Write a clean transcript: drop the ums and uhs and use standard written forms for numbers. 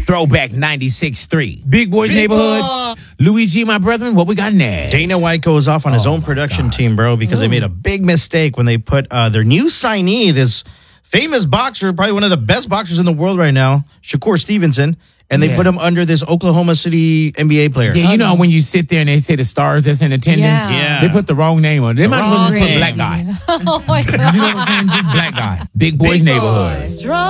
Throwback 96.3. Big Boys Neighborhood. Luigi, my brethren, what we got next? Dana White goes off on his own production team, bro, because they made a big mistake when they put their new signee, this famous boxer, probably one of the best boxers in the world right now, Shakur Stevenson, and they put him under this Oklahoma City NBA player. Yeah, you know when you sit there and they say the stars that's in attendance? Yeah. They put the wrong name on it. They might as well just put name. black guy. Oh my God. You know what I'm saying? Just black guy. Big Boys Neighborhood.